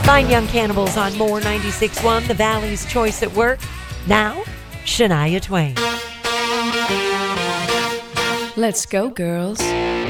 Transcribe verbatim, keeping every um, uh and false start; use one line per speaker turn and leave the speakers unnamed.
Fine Young Cannibals on More ninety-six point one, the Valley's Choice at Work. Now, Shania Twain.
Let's go, girls.